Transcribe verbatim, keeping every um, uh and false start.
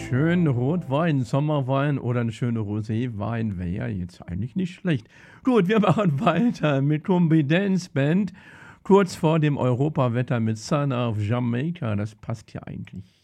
schönen Rotwein, Sommerwein oder 'n schöner Roséwein wäre ja jetzt eigentlich nicht schlecht. Gut, wir machen weiter mit Combi Dance Band, kurz vor dem Europawetter mit Son of Jamaica. Das passt ja eigentlich